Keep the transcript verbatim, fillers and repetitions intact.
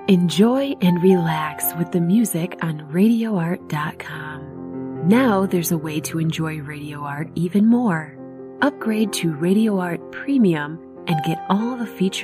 Enjoy and relax with the music on radio art dot com. Now there's a way to enjoy Radio Art even more. Upgrade to Radio Art Premium and get all the features